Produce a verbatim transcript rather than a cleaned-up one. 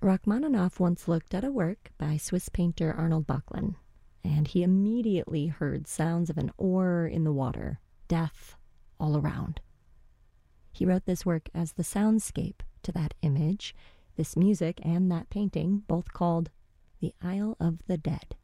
Rachmaninoff once looked at a work by Swiss painter Arnold Böcklin, and he immediately heard sounds of an oar in the water, death all around. He wrote this work as the soundscape to that image, this music and that painting, both called The Isle of the Dead.